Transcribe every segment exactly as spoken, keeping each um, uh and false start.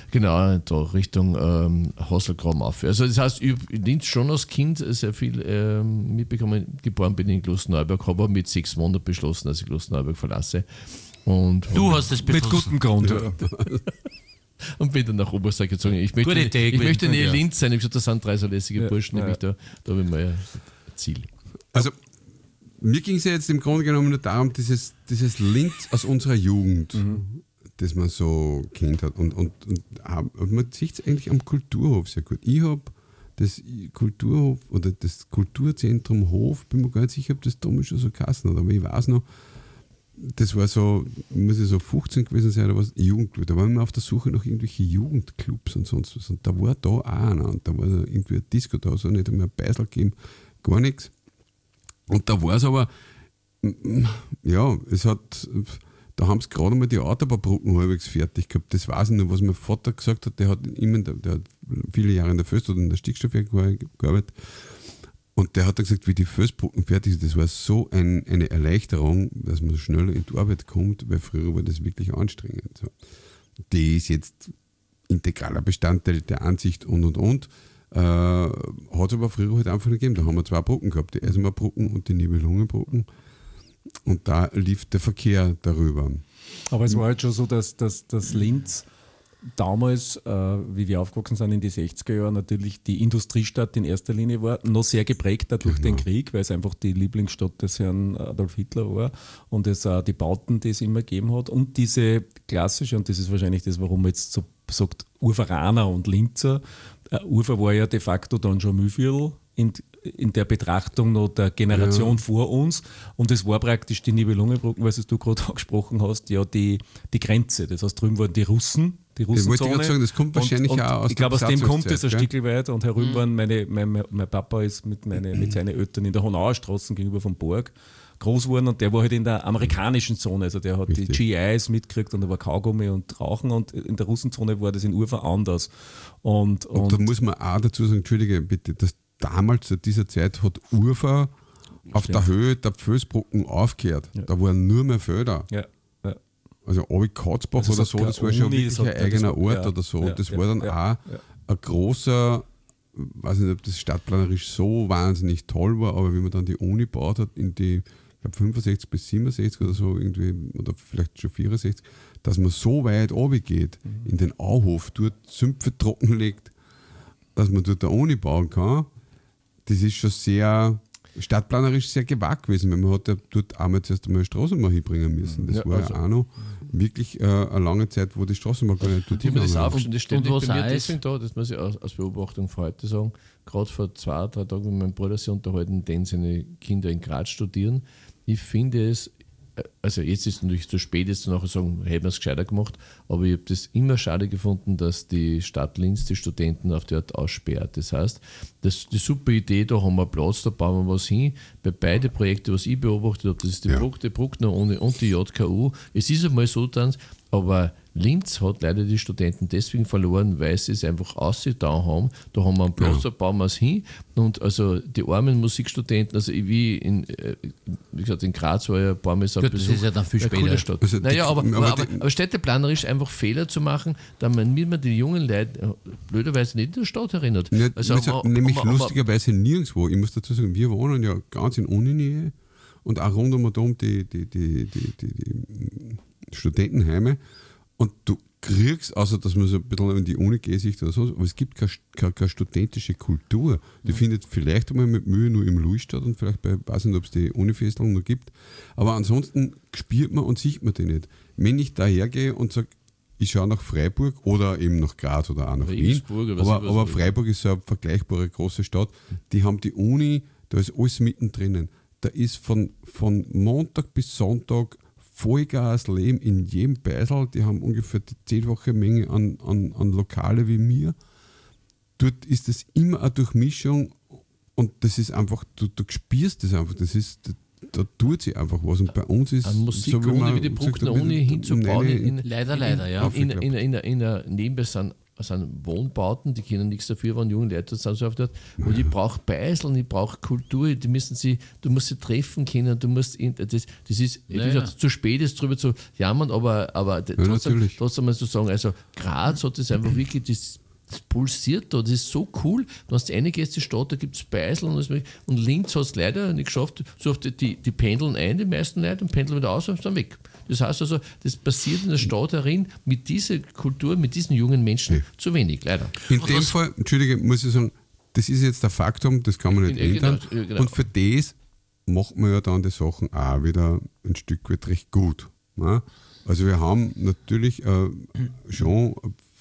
Genau, da Richtung ähm, Hasselgraben auf. Also das heißt, ich habe Linz schon als Kind sehr viel ähm, mitbekommen. Geboren bin ich in Klosterneuburg, habe aber mit sechs Monaten beschlossen, dass ich Klosterneuburg verlasse. Und du hast es beschlossen. Mit gutem Grund. Ja. Und bin dann nach Obersteig gezogen. Ich möchte, nicht, ich möchte nicht ja. Linz sein. Ich habe gesagt, das sind drei so lässige ja. Burschen, nämlich ja. da, da habe ich mal ein Ziel. Also mir ging es ja jetzt im Grunde genommen nur darum, dieses, dieses Linz aus unserer Jugend, mhm. das man so kennt hat. Und, und, und man sieht es eigentlich am Kulturhof sehr gut. Ich habe das Kulturhof oder das Kulturzentrum Hof, bin mir gar nicht sicher, ob das damals schon so geheißen hat, aber ich weiß noch, das war so, muss ich so fünfzehn gewesen sein, oder was, Jugendclub. Da waren wir auf der Suche nach irgendwelchen Jugendclubs und sonst was. Und da war da auch einer. Und da war irgendwie ein Disco da, so nicht einmal ein Beisel gegeben, gar nichts. Und da war es aber, ja, es hat, da haben sie gerade mal die Autobahnbrücken halbwegs fertig gehabt. Das weiß ich noch, was mein Vater gesagt hat. Der hat immer, der, der hat viele Jahre in der Föst oder in der Stickstoffwerke gearbeitet. Und der hat gesagt, wie die Föstbrücken fertig sind, das war so ein, eine Erleichterung, dass man schneller in die Arbeit kommt, weil früher war das wirklich anstrengend. So. Die ist jetzt integraler Bestandteil der Ansicht und und und. Äh, hat es aber früher halt einfach nicht gegeben. Da haben wir zwei Brücken gehabt, die Eisenbahnbrücken und die Nibelungenbrücken. Und da lief der Verkehr darüber. Aber es war halt schon so, dass, dass, dass Linz damals, äh, wie wir aufgewachsen sind in die sechziger Jahre, natürlich die Industriestadt in erster Linie war, noch sehr geprägt durch genau. den Krieg, weil es einfach die Lieblingsstadt des Herrn Adolf Hitler war und es auch die Bauten, die es immer gegeben hat und diese klassische, und das ist wahrscheinlich das, warum man jetzt so sagt, Urveraner und Linzer, uh, Urver war ja de facto dann schon Mühlviertel in, in der Betrachtung noch der Generation ja. vor uns und es war praktisch die Nibelungenbrücken, was du gerade angesprochen hast, ja die, die Grenze. Das heißt, drüben waren die Russen, die Russenzone. Ich wollte gerade sagen, das kommt wahrscheinlich und, und auch aus ich glaube, aus dem kommt es ein gell? Stückchen weit und herüben mhm. waren meine, mein, mein Papa ist mit, meine, mit seinen Eltern in der Honauer Straße gegenüber vom Borg groß geworden und der war halt in der amerikanischen Zone, also der hat Richtig. die G Is mitgekriegt und da war Kaugummi und Rauchen und in der Russenzone war das in Urfa anders. Und, und, und da muss man auch dazu sagen, Entschuldige bitte, dass damals zu dieser Zeit hat Urfa auf Stimmt. der Höhe der Föstbrücken aufgehört. Ja. Da waren nur mehr Felder. Ja. Ja. Also Obi Katzbach also oder so, das war schon Uni, wirklich ein eigener Ort ja. oder so. Ja. Und das ja. war dann ja. auch ja. ein großer, weiß nicht, ob das stadtplanerisch so wahnsinnig toll war, aber wie man dann die Uni gebaut hat, in die, ich glaube fünfundsechzig bis siebenundsechzig oder so, irgendwie, oder vielleicht schon vierundsechzig, dass man so weit runter geht, mhm. in den Auhof, dort Sümpfe trockenlegt, dass man dort eine Uni bauen kann. Das ist schon sehr stadtplanerisch sehr gewagt gewesen, weil man hat ja dort einmal zuerst einmal eine Straßenbahn hinbringen müssen. Das ja, war also, ja auch noch wirklich äh, eine lange Zeit, wo die Straßenbahn gar nicht dort hingegangen ist. Und das steht bei mir heißt? deswegen da, das muss ich aus, aus Beobachtung von heute sagen, gerade vor zwei, drei Tagen mit meinem Bruder sich unterhalten, den seine Kinder in Graz studieren. Ich finde es, also jetzt ist es natürlich zu spät, jetzt zu nachher sagen, hätten wir es gescheiter gemacht, aber ich habe das immer schade gefunden, dass die Stadt Linz die Studenten auf die Art aussperrt. Das heißt, das ist die super Idee, da haben wir Platz, da bauen wir was hin. Bei beiden Projekten, was ich beobachtet habe, das ist die, ja. Bruck, die Bruckner Uni und die J K U, es ist einmal so dann, aber Linz hat leider die Studenten deswegen verloren, weil sie es einfach ausgetan haben. Da haben wir einen Platz, ja. da bauen wir es hin. Und also die armen Musikstudenten, also wie in, wie gesagt, in Graz war ja ein paar Mal so ein Besuch. Das ist ja dann viel später. Stadt. Also naja, aber, aber, aber, aber städteplanerisch einfach Fehler zu machen, da man mir die jungen Leute blöderweise nicht in der Stadt erinnert. Ja, also, also, aber, nämlich aber, lustigerweise nirgendwo. Ich muss dazu sagen, wir wohnen ja ganz in Uninähe und auch rund um und um die, die, die, die, die, die Studentenheime. Und du kriegst, außer dass man so ein bisschen in die Uni geht, oder so, aber es gibt keine, keine, keine studentische Kultur. Die mhm. findet vielleicht einmal mit Mühe nur im Louis statt und vielleicht bei, weiß nicht, ob es die Unifestelung noch gibt. Aber ansonsten spürt man und sieht man die nicht. Wenn ich da hergehe und sage, ich schaue nach Freiburg oder eben nach Graz oder auch nach Regensburg, Wien, aber, aber Freiburg ist so eine vergleichbare große Stadt, die haben die Uni, da ist alles mittendrin. Da ist von, von Montag bis Sonntag Vollgas Leben in jedem Beisel, die haben ungefähr die zehnfache Menge an, an, an Lokale wie mir. Dort ist es immer eine Durchmischung und das ist einfach, du, du spürst das einfach, das ist, da, da tut sich einfach was. Und bei uns ist an Musik so wie, wie die Bruckner Uni hinzubauen, in, in, leider, leider, ja. In, in, in, in, in einer Nebenbei sind sind Wohnbauten, die können nichts dafür, wenn junge Leute sind so oft dort. Und ich brauche Beiseln, ich brauche Kultur, die müssen sie, du musst sie treffen können, du musst, das, das ist, wie Naja. gesagt, zu spät ist drüber zu jammern, aber, aber trotzdem, natürlich. trotzdem mal zu sagen, also Graz hat das einfach wirklich, das, das pulsiert da, das ist so cool. Du hast eine Gäste Stadt, da gibt es Beiseln und, alles mögliche. Und Linz hat es leider nicht geschafft, so oft die, die pendeln ein, die meisten Leute, und pendeln wieder aus und sind weg. Das heißt also, das passiert in der Stadt darin mit dieser Kultur, mit diesen jungen Menschen Ja. zu wenig, leider. In dem Fall, Entschuldige, muss ich sagen, das ist jetzt der Faktum, das kann man nicht Ja, genau, ändern. ja, genau. Und für das macht man ja dann die Sachen auch wieder ein Stück weit recht gut. Ne? Also wir haben natürlich äh, schon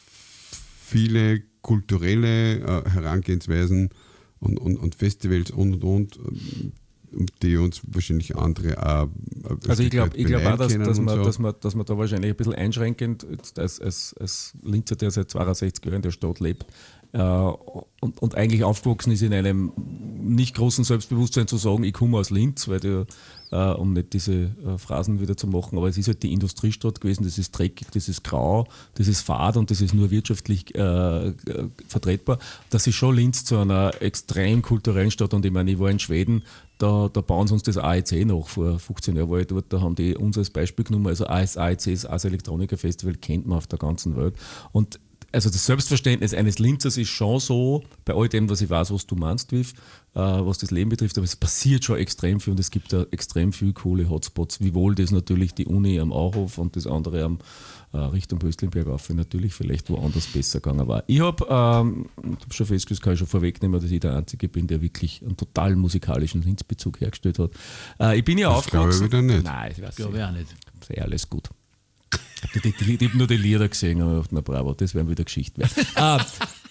viele kulturelle äh, Herangehensweisen und, und, und Festivals und und und, ähm, um die uns wahrscheinlich andere auch ein Also Stück ich glaube weit ich glaub auch, dass, beneiden dass, können man, und so. dass, man, dass man da wahrscheinlich ein bisschen einschränkend, jetzt als, als, als Linzer, der seit zweiundsechzig Jahren in der Stadt lebt äh, und, und eigentlich aufgewachsen ist in einem nicht großen Selbstbewusstsein zu sagen, ich komme aus Linz, weil der, äh, um nicht diese äh, Phrasen wieder zu machen, aber es ist halt die Industriestadt gewesen, das ist dreckig, das ist grau, das ist fad und das ist nur wirtschaftlich äh, äh, vertretbar. Das ist schon Linz zu einer extrem kulturellen Stadt und ich meine, ich war in Schweden, Da, da bauen sie uns das A E C nach. Vor fünfzehn Jahren war ich dort, da haben die uns als Beispiel genommen. Also das A E C, das Ars Electronica Festival, kennt man auf der ganzen Welt. Und also das Selbstverständnis eines Linzers ist schon so, bei all dem, was ich weiß, was du meinst, Viv, äh, was das Leben betrifft, aber es passiert schon extrem viel und es gibt da extrem viele coole Hotspots, wiewohl das natürlich die Uni am Auhof und das andere am äh, Richtung Pöstlinberg auf, natürlich vielleicht woanders besser gegangen war. Ich habe ähm, hab schon festgestellt, kann ich schon vorwegnehmen, dass ich der Einzige bin, der wirklich einen total musikalischen Linzbezug hergestellt hat. Äh, ich bin ja Das glaube ich aufgewachsen. wieder nicht. Nein, ich weiß Glaube ich auch nicht. ist eh alles gut. Ich habe die, die, die, nur die Lieder gesehen und gedacht, na bravo, das werden wieder Geschichten werden. ah,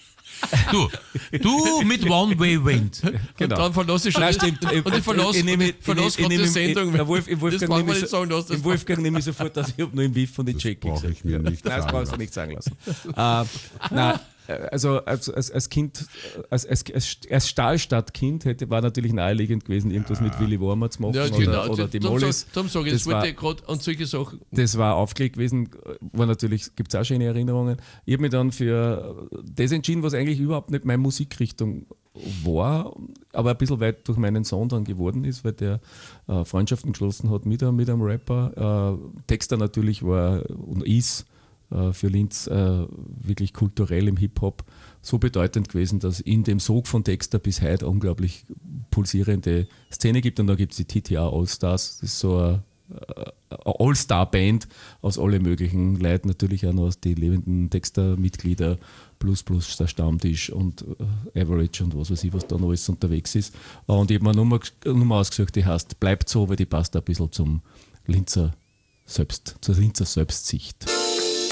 Du, du mit One Way Wind. genau. Und dann verlasse ich schon Nein, die- stimmt. und ich verlasse, Ich nehme- ich verlasse ich gerade nehme- die Sendung. Der Wolf, im das Wolfgang brauchen nehme wir ich nicht so- sagen lassen. im Wolfgang nehme ich sofort, dass ich habe nur im Wiff von den Jackie brauche ich mir nicht Nein, das sagen brauchst du lassen. nicht sagen lassen. äh, nein, also als, als, als Kind, als, als, als Stahlstadtkind hätte, war natürlich naheliegend gewesen, irgendwas mit Willy Warmer zu machen Ja, oder, genau. oder die darum Mollis. sag- darum sage ich, Das das wollte war- ich gerade an solche Sachen. Das war aufgelegt gewesen, war natürlich, gibt es auch schöne Erinnerungen. Ich habe mich dann für das entschieden, was eigentlich überhaupt nicht meine Musikrichtung war, aber ein bisschen weit durch meinen Sohn dann geworden ist, weil der äh, Freundschaften geschlossen hat mit, einem- mit einem Rapper. Äh, Texter natürlich war und ist äh, für Linz äh, wirklich kulturell im Hip-Hop so bedeutend gewesen, dass in dem Sog von Texter bis heute unglaublich pulsierende Szene gibt. Und da gibt es die T T A All-Stars, das ist so eine All-Star-Band aus alle möglichen Leuten, natürlich auch noch aus die lebenden Texter-Mitglieder, plus plus der Stammtisch und äh, Average und was weiß ich, was da noch alles unterwegs ist. Und ich habe mir eine Nummer, Nummer ausgesucht, die heißt Bleibt so, weil die passt ein bisschen zum Linzer Selbst, zur Linzer Selbstsicht.